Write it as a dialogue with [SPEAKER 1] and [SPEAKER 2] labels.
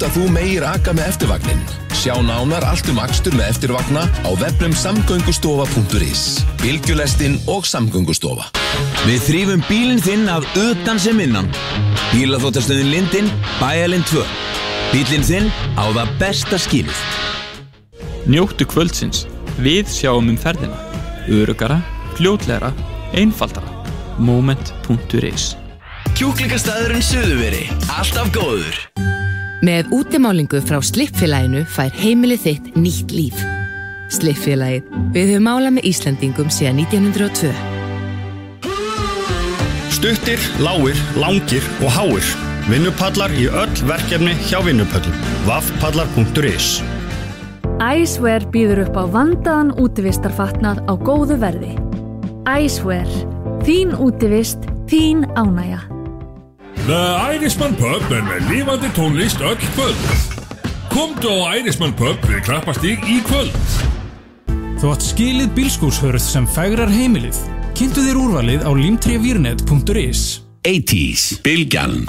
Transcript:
[SPEAKER 1] Hvort að þú megir aka með eftirvagnin. Sjá nánar allt akstur með eftirvagna á vefnum samgöngustofa.is. Bylgjulestin og Samgöngustofa.
[SPEAKER 2] Við þrífum bílinn þinn að utan sem innan. Bílaþvottastöðin Lindin, Bæjarlind 2. Bílinn þinn á það besta skilið.
[SPEAKER 3] Njóttu kvöldsins. Við sjáum ferðina. Öruggara, fljótlegra, einfaldara. Moment.is.
[SPEAKER 2] Kjúklingastæðurinn Suðurveri, alltaf góður.
[SPEAKER 4] Með útimálingu frá Slippfélaginu fær heimilið þitt nýtt líf. Slippfélagið, við höfum málað með Íslendingum síðan 1902.
[SPEAKER 5] Stuttir, lágir, langir og háir. Vinnupallar í öll verkefni hjá Vinnupöllum. vafpallar.is.
[SPEAKER 6] Icewear býður upp á vandaðan útivistarfatnað á góðu verði. Icewear, þín útivist, þín ánægja.
[SPEAKER 7] The Irishman Pub með lifandi tónlist öll kvöld. Komdu á Irishman Pub við Krappastíg í kvöld.
[SPEAKER 8] Þú átt skilið bílskúrshörð sem fegrar heimilið. Kynntu þér úrvalið á limtrevírnet.is.
[SPEAKER 1] 80s, Bylgjan.